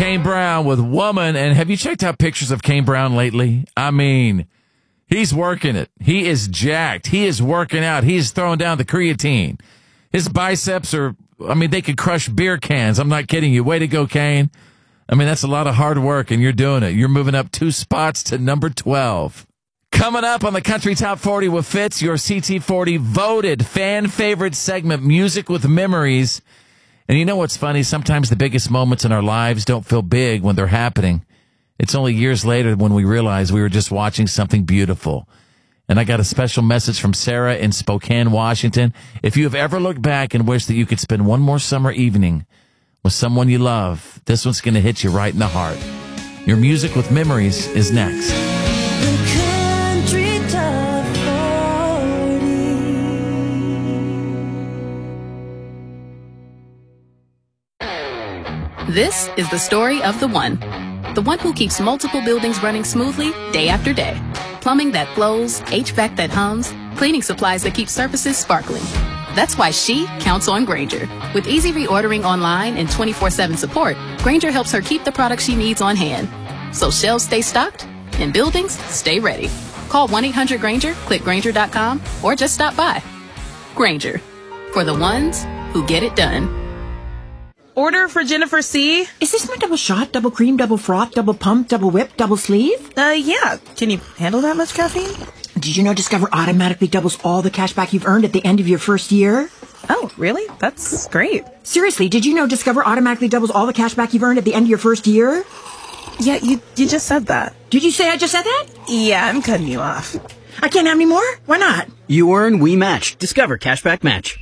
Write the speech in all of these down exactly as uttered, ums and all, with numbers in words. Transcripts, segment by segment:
Kane Brown with Woman. And have you checked out pictures of Kane Brown lately? I mean, he's working it. He is jacked. He is working out. He's throwing down the creatine. His biceps are, I mean, they could crush beer cans. I'm not kidding you. Way to go, Kane. I mean, that's a lot of hard work, and you're doing it. You're moving up two spots to number twelve. Coming up on the Country Top forty with Fitz, your C T forty voted fan favorite segment, Music with Memories. And you know what's funny? Sometimes the biggest moments in our lives don't feel big when they're happening. It's only years later when we realize we were just watching something beautiful. And I got a special message from Sarah in Spokane, Washington. If you have ever looked back and wished that you could spend one more summer evening with someone you love, this one's going to hit you right in the heart. Your Music with Memories is next. The Country Top forty. This is the story of the one. The one who keeps multiple buildings running smoothly day after day. Plumbing that flows, H V A C that hums, cleaning supplies that keep surfaces sparkling. That's why she counts on Grainger. With easy reordering online and twenty-four seven support, Grainger helps her keep the products she needs on hand. So shelves stay stocked and buildings stay ready. Call one eight hundred Grainger, click Grainger dot com, or just stop by. Grainger, for the ones who get it done. Order for Jennifer C. Is this my double shot, double cream, double froth, double pump, double whip, double sleeve? Uh, yeah. Can you handle that much caffeine? Did you know Discover automatically doubles all the cash back you've earned at the end of your first year? Oh, really? That's great. Seriously, did you know Discover automatically doubles all the cash back you've earned at the end of your first year? Yeah, you you just said that. Did you say I just said that? Yeah, I'm cutting you off. I can't have any more? Why not? You earn, we match. Discover Cashback Match.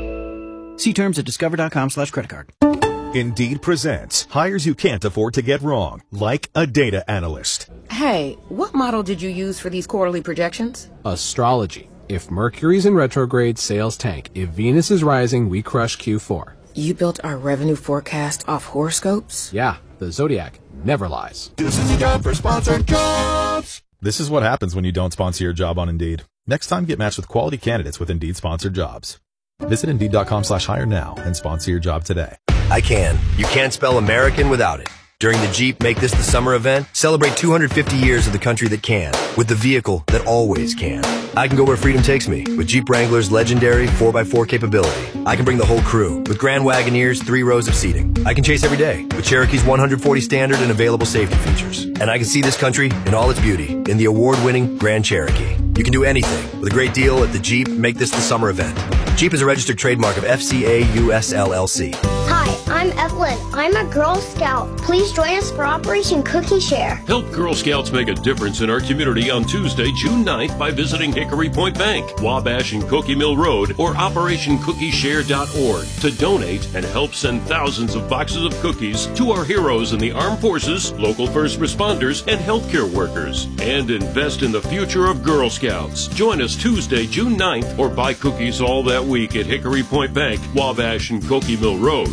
See terms at discover dot com slash credit card. Indeed presents hires you can't afford to get wrong, like a data analyst. Hey, what model did you use for these quarterly projections? Astrology. If Mercury's in retrograde, sales tank. If Venus is rising, we crush Q four. You built our revenue forecast off horoscopes? Yeah, the Zodiac never lies. This is a job for sponsored jobs. This is what happens when you don't sponsor your job on Indeed. Next time, get matched with quality candidates with Indeed sponsored jobs. Visit Indeed dot com slash hire now and sponsor your job today. I can. You can't spell American without it. During the Jeep Make This the Summer event, celebrate two hundred fifty years of the country that can, with the vehicle that always can. I can go where freedom takes me, with Jeep Wrangler's legendary four by four capability. I can bring the whole crew, with Grand Wagoneer's three rows of seating. I can chase every day, with Cherokee's one hundred forty standard and available safety features. And I can see this country in all its beauty, in the award-winning Grand Cherokee. You can do anything, with a great deal at the Jeep Make This the Summer event. Jeep is a registered trademark of F C A U S L L C. Hi, I'm Evelyn. I'm a Girl Scout. Please join us for Operation Cookie Share. Help Girl Scouts make a difference in our community on Tuesday, June ninth by visiting Hickory Point Bank, Wabash and Cookie Mill Road, or operation cookie share dot org to donate and help send thousands of boxes of cookies to our heroes in the armed forces, local first responders, and healthcare workers. And invest in the future of Girl Scouts. Join us Tuesday, June ninth, or buy cookies all that week at Hickory Point Bank, Wabash and Cookie Mill Road.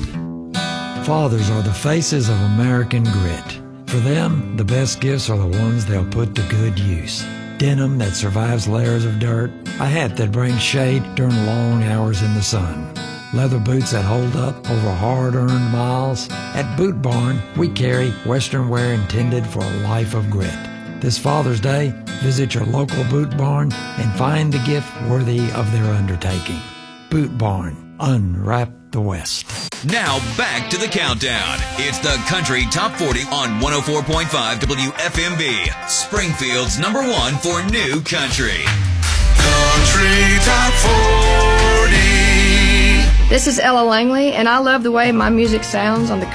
Fathers are the faces of American grit. For them, the best gifts are the ones they'll put to good use. Denim that survives layers of dirt, a hat that brings shade during long hours in the sun, leather boots that hold up over hard-earned miles. At Boot Barn, we carry Western wear intended for a life of grit. This Father's Day, visit your local Boot Barn and find the gift worthy of their undertaking. Boot Barn, unwrap the West. Now back to the countdown. It's the Country Top forty on one oh four point five W F M B, Springfield's number one for new country. Country Top forty. This is Ella Langley, and I love the way my music sounds on the